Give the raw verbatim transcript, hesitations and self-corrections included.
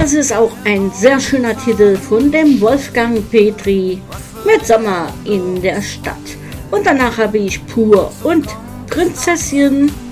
Das ist auch ein sehr schöner Titel von dem Wolfgang Petri mit Sommer in der Stadt. Und danach habe ich Pur und Prinzessin.